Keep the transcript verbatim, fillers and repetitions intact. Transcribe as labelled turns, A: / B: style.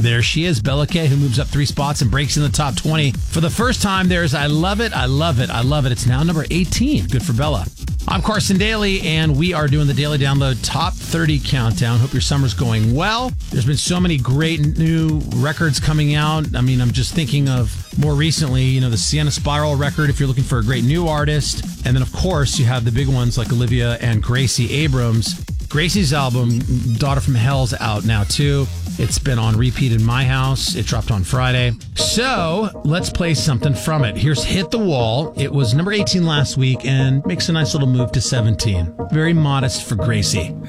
A: There she is, Bella K, who moves up three spots and breaks in the top twenty. For the first time, there's I Love It, I Love It, I Love It. It's now number eighteen. Good for Bella. I'm Carson Daly, and we are doing the Daily Download Top thirty Countdown. Hope your summer's going well. There's been so many great new records coming out. I mean, I'm just thinking of more recently, you know, the Sienna Spiral record if you're looking for a great new artist. And then, of course, you have the big ones like Olivia and Gracie Abrams. Gracie's album, Daughter from Hell's out now, too. It's been on repeat in my house. It dropped on Friday. So let's play something from it. Here's Hit the Wall. It was number eighteen last week and makes a nice little move to seventeen. Very modest for Gracie.